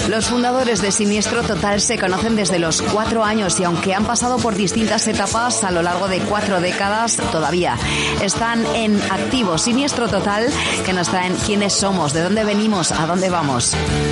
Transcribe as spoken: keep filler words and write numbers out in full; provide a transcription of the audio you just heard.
Los fundadores de Siniestro Total se conocen desde los cuatro años y aunque han pasado por distintas etapas a lo largo de cuatro décadas, todavía están en activo. Siniestro Total, que nos traen quiénes somos, de dónde venimos, a dónde vamos.